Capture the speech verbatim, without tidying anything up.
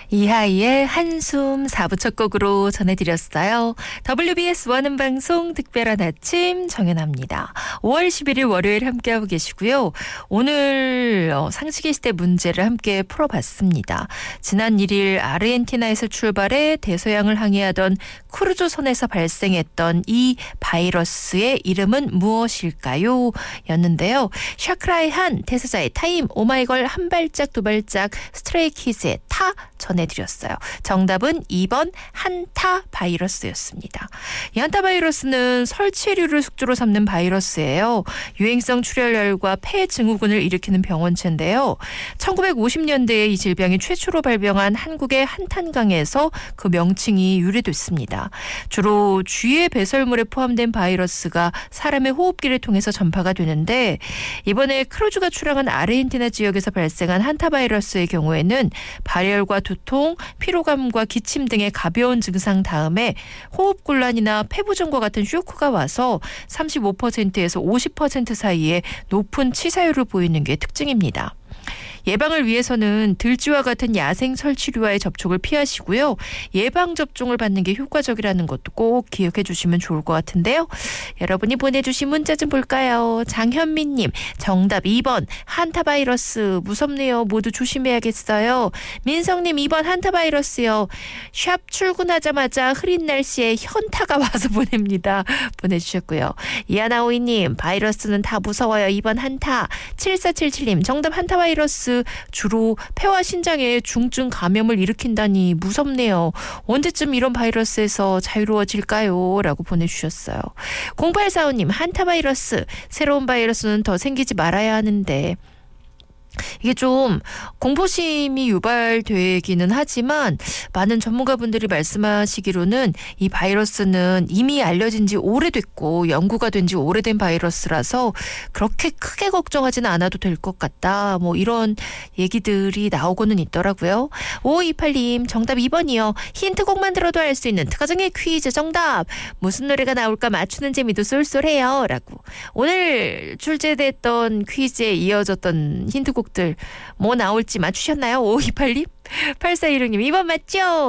이하이의 한숨 사 부 첫 곡으로 전해드렸어요. 더블유비에스 원음 방송 특별한 아침 정연아입니다. 오월 십일일 월요일 함께하고 계시고요. 오늘 상식의 시대 문제를 함께 풀어봤습니다. 지난 일 일 아르헨티나에서 출발해 대서양을 항해하던 크루즈선에서 발생했던 이 바이러스의 이름은 무엇일까요? 였는데요. 샤크라의 한, 태사자의 타임, 오마이걸 한 발짝 두 발짝, 스트레이키즈의 타 전해드렸어요. 정답은 이 번 한타 바이러스였습니다. 이 한타 바이러스는 설치류를 숙주로 삼는 바이러스예요. 유행성 출혈열과 폐 증후군을 일으키는 병원체인데요. 천구백오십 년대에 이 질병이 최초로 발병한 한국의 한탄강에서 그 명칭이 유래됐습니다. 주로 쥐의 배설물에 포함된 바이러스가 사람의 호흡기를 통해서 전파가 되는데 이번에 크루즈가 출항한 아르헨티나 지역에서 발생한 한타 바이러스의 경우에는 발열과 두통, 피로감과 기침 등의 가벼운 증상 다음에 호흡곤란이나 폐부종과 같은 쇼크가 와서 삼십오 퍼센트에서 오십 퍼센트 사이에 높은 치사율을 보이는 게 특징입니다. 예방을 위해서는 들쥐와 같은 야생 설치류와의 접촉을 피하시고요. 예방접종을 받는 게 효과적이라는 것도 꼭 기억해 주시면 좋을 것 같은데요. 여러분이 보내주신 문자 좀 볼까요? 장현민님, 정답 이 번 한타바이러스 무섭네요. 모두 조심해야겠어요. 민성님 이 번 한타바이러스요. 샵 출근하자마자 흐린 날씨에 현타가 와서 보냅니다. 보내주셨고요. 이하나오이님, 바이러스는 다 무서워요. 이 번 한타. 칠사칠칠님, 정답 한타바이러스. 주로 폐와 신장에 중증 감염을 일으킨다니 무섭네요. 언제쯤 이런 바이러스에서 자유로워질까요? 라고 보내주셨어요. 공팔사오님, 한타바이러스. 새로운 바이러스는 더 생기지 말아야 하는데 이게 좀 공포심이 유발되기는 하지만 많은 전문가분들이 말씀하시기로는 이 바이러스는 이미 알려진 지 오래됐고 연구가 된 지 오래된 바이러스라서 그렇게 크게 걱정하지는 않아도 될 것 같다. 뭐 이런 얘기들이 나오고는 있더라고요. 오오이팔님, 정답 이 번이요. 힌트곡만 들어도 알 수 있는 특화정의 퀴즈 정답. 무슨 노래가 나올까 맞추는 재미도 쏠쏠해요. 라고. 오늘 출제됐던 퀴즈에 이어졌던 힌트곡 뭐 나올지 맞추셨나요? 오오이팔님? 팔사일육님 이 번 맞죠?